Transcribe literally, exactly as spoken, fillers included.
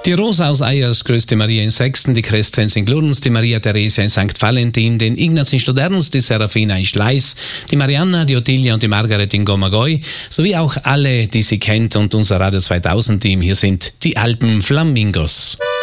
Die Rosa aus Eyers grüßt die Maria in Sexten, die Crescenz in Glurns, die Maria Theresia in Sankt Valentin, den Ignaz in Stoderns, die Serafina in Schleiß, die Marianna, die Ottilia und die Margaret in Gomagoi, sowie auch alle, die sie kennt und unser Radio zweitausend Team. Hier sind die Alpen Flamingos.